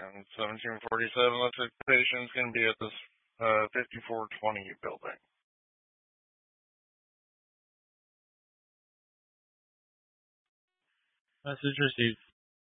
And 1747 occupation is going to be at this 5420 building. Message received.